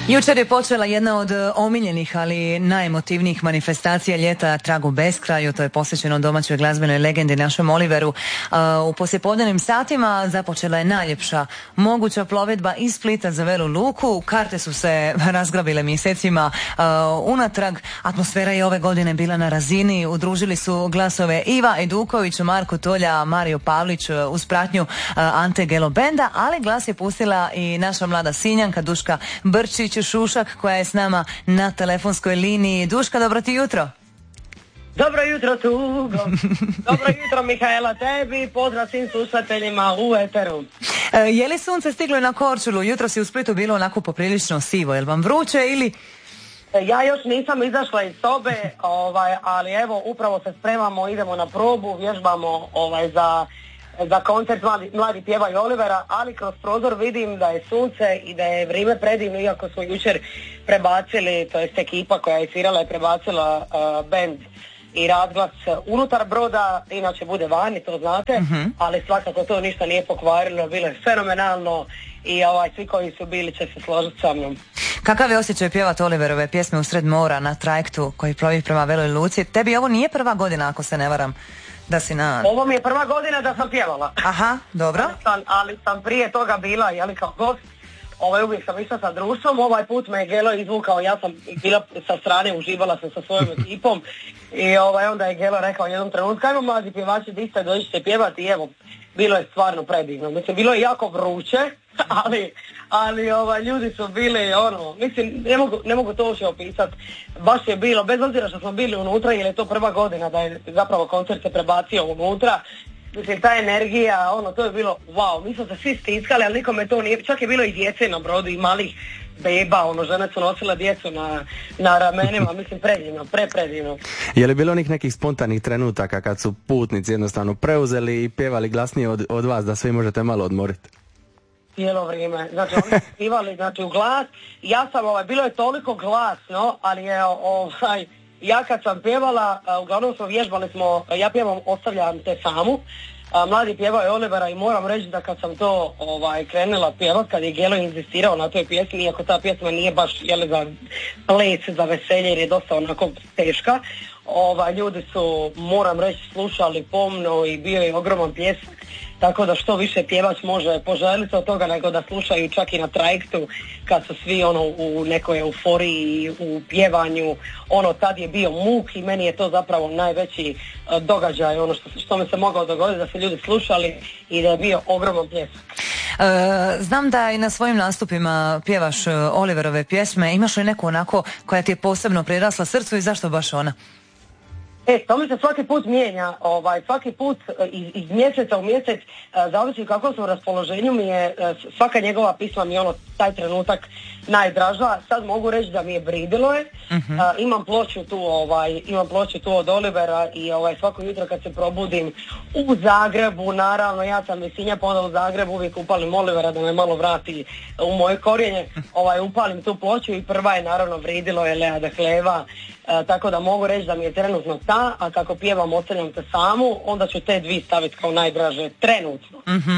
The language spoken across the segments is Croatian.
Jučer je počela jedna od omiljenih, ali najemotivnijih manifestacija ljeta Tragu beskraju. To je posvećeno domaćoj glazbenoj legendi našem Oliveru. U poslijepodnevnim satima započela je najljepša moguća plovidba iz Splita za Velu Luku. Karte su se razgrabile mjesecima unatrag. Atmosfera je ove godine bila na razini. Udružili su glasove Iva Eduković, Marko Tolja, Mario Pavlić uz pratnju Ante Gelo Benda, ali glas je pustila i naša mlada Sinjanka Duška Brčić Šušak, koja je s nama na telefonskoj liniji. Duška, dobro ti jutro. Dobro jutro, Tugo. Dobro jutro, Mihaela, tebi. Pozdrav svim slušateljima u eteru. Je li sunce stiglo na Korčulu? Jutro si u Splitu bilo onako poprilično sivo. Je li vam vruće ili... Ja još nisam izašla iz sobe, ali evo, upravo se spremamo, idemo na probu, vježbamo za koncert Mladi pjevaju Olivera, ali kroz prozor vidim da je sunce i da je vrijeme predivno, iako smo jučer prebacili, to jest ekipa koja je svirala je prebacila bend i razglas unutar broda, inače bude vani, to znate, ali svakako to ništa nije pokvarilo, bilo je fenomenalno i svi koji su bili će se složiti sa mnom. Kakav je osjećaj pjevati Oliverove pjesme usred mora na trajektu koji plovi prema Veloj Luci? Tebi ovo nije prva godina, ako se ne varam, da si na... Ovo mi je prva godina da sam pjevala. Aha, dobro. Ali sam prije toga bila, kao gost, uvijek sam išla sa društvom, ovaj put me je Gelo izvukao, ja sam bila sa strane, uživala sam sa svojom ekipom i onda je Gelo rekao jednom trenutku, ajmo mladi pjevači, di ste, dođite pjevati i evo, bilo je stvarno predivno. Mislim, bilo je jako vruće, ali ljudi su bili, mislim, ne mogu to uopće opisati. Baš je bilo, bez obzira što smo bili unutra, jer je to prva godina da je zapravo koncert se prebacio unutra. Mislim, ta energija, to je bilo, wow, mi smo se svi stiskali, ali nikome to nije, čak je bilo i djece na brodu i malih beba, žene su nosile djecu na ramenima, mislim, predivno, predivno. Je li bilo onih nekih spontanih trenutaka kad su putnici jednostavno preuzeli i pjevali glasnije od vas da svi možete malo odmoriti? Cijelo vrijeme, znači oni su pjevali, u glas, ja sam, bilo je toliko glasno, ali je, ja kad sam pjevala, uglavnom smo vježbali ja pjevam Ostavljam te samu, Mladi pjevaju Olivera i moram reći da kad sam to krenula pjevat, kad je Gelo inzistirao na toj pjesmi, iako ta pjesma nije baš za ples, za veselje, jer je dosta onako teška, ljudi su, moram reći, slušali pomno i bio je ogroman pljesak, tako da što više pjevač može poželiti od toga nego da slušaju čak i na trajektu kad su svi u nekoj euforiji, u pjevanju, tad je bio muk i meni je to zapravo najveći događaj, što mi se moglo dogoditi, da se ljudi slušali i da je bio ogroman pljesak. Znam da i na svojim nastupima pjevaš Oliverove pjesme, imaš li neku onako koja ti je posebno prirasla srcu i zašto baš ona? To mi se svaki put mijenja, svaki put iz mjeseca u mjesec, zavisi kako sam u raspoloženju, mi je svaka njegova pisma mi taj trenutak najdraža. Sad mogu reći da mi je Bridilo je, imam ploču tu od Olivera i svako jutro kad se probudim u Zagrebu, naravno ja sam iz Sinja, pa onda u Zagrebu uvijek upalim Olivera da me malo vrati u moje korijenje, upalim tu ploču i prva je naravno Bridilo je Lea Hleva. Tako da mogu reći da mi je trenutno ta, a kako pjevam Ostavljam te samu, onda ću te dvije staviti kao najdraže trenutno.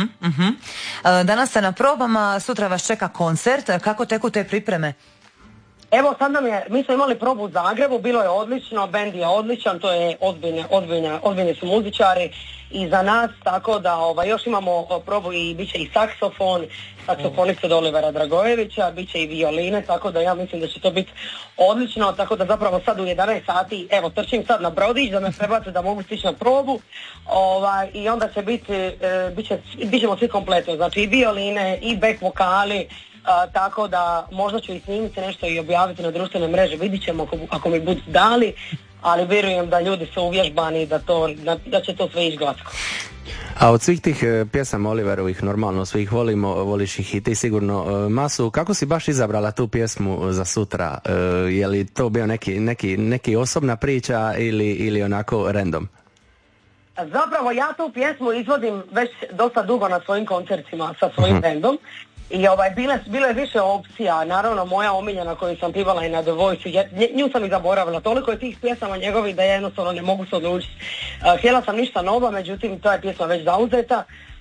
Danas ste na probama, sutra vas čeka koncert, kako teku te pripreme? Evo sad mi smo imali probu u Zagrebu, bilo je odlično, bend je odličan, to je ozbiljni su muzičari i za nas, tako da još imamo probu i bit će i saksofonist od Olivera Dragojevića, bit će i violine, tako da ja mislim da će to biti odlično, tako da zapravo sad u 11 sati, evo trčim sad na brodić da me prebace da mogu stići na probu i onda će bit ćemo svi kompletno, znači i violine i back vokali, tako da možda ću i snimiti nešto i objaviti na društvene mreže, vidit ćemo ako mi budu dali, ali vjerujem da ljudi su uvježbani da će to sve ići glatko. A od svih tih pjesama Oliverovih, normalno svih voliš ih i ti sigurno masu, kako si baš izabrala tu pjesmu za sutra? Je li to bio neki osobna priča ili onako random? Zapravo ja tu pjesmu izvodim već dosta dugo na svojim koncertima sa svojim bendom. I bilo je više opcija, naravno moja omiljena koju sam pjevala i na The Voice, nju sam i zaboravila, toliko je tih pjesama njegovih da ja jednostavno ne mogu se odlučiti. Htjela sam ništa novo, međutim ta je pjesma već zauzeta,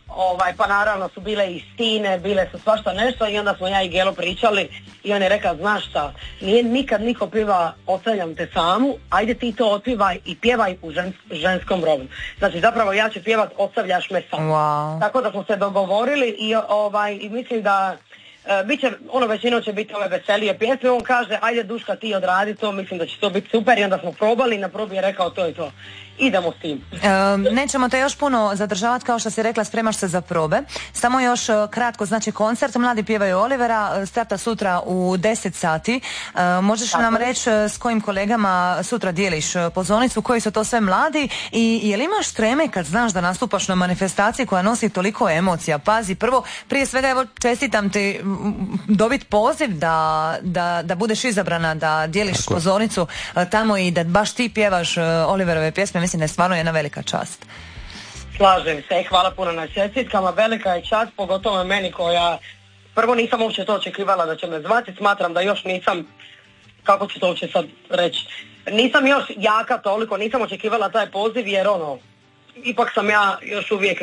pa naravno su bile i stine, bile su svašta nešto i onda smo ja i Gelo pričali i on je rekao, znaš šta, nije nikad niko piva Ostavljam te samu, ajde ti to otpivaj i pjevaj u ženskom rodu. Znači zapravo ja ću pjevat Ostavljaš me samu. Wow. Tako da smo se dogovorili i mislim da biće, većinom će biti ove veselije pjesme, on kaže ajde Duška ti odradi to, mislim da će to biti super i onda smo probali, na probi je rekao to je to. Idemo s tim. Nećemo te još puno zadržavati, kao što si rekla, spremaš se za probe. Samo još kratko, znači koncert Mladi pjevaju Olivera starta sutra u 10 sati. Možeš nam reći s kojim kolegama sutra dijeliš pozornicu, koji su to sve mladi i je li imaš treme kad znaš da nastupaš na manifestaciji koja nosi toliko emocija? Pazi, prije svega evo čestitam ti dobiti poziv da budeš izabrana, da dijeliš pozornicu tamo i da baš ti pjevaš Oliverove pjesme. Mislim da je stvarno jedna velika čast. Slažem se, hvala puno na čestitkama, velika je čast, pogotovo meni koja prvo nisam uopće to očekivala da će me zvati, smatram da još nisam, kako ću to uopće sad reći, nisam još jaka toliko, nisam očekivala taj poziv jer ipak sam ja još uvijek